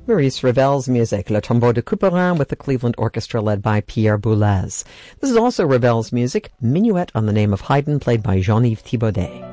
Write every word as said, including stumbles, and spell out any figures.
Maurice Ravel's music, Le Tombeau de Couperin, with the Cleveland Orchestra led by Pierre Boulez. This is also Ravel's music, Minuet on the Name of Haydn, played by Jean-Yves Thibaudet.